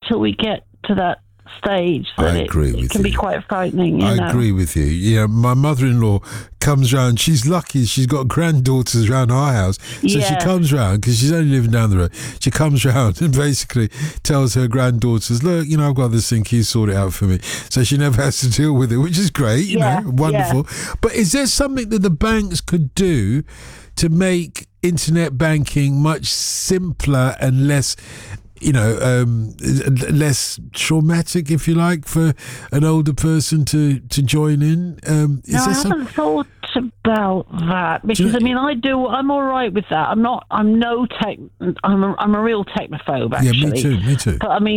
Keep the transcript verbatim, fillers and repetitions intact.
till we get to that stage that I agree it, with it can you. be quite frightening. You I know? agree with you. Yeah, my mother-in-law comes round. She's lucky. She's got granddaughters around our house. So Yeah. she comes round because she's only living down the road. She comes round and basically tells her granddaughters, look, you know, I've got this thing. Can you sort it out for me? So she never has to deal with it, which is great, you Yeah, know, wonderful. yeah. But is there something that the banks could do to make internet banking much simpler and less, you know, um, less traumatic, if you like, for an older person to, to join in? Um, is No, I there haven't some... thought about that because Do you know- I mean, I do. I'm all right with that. I'm not. I'm no tech. I'm a, I'm a real technophobe. Yeah, Actually. me too, me too. But I mean,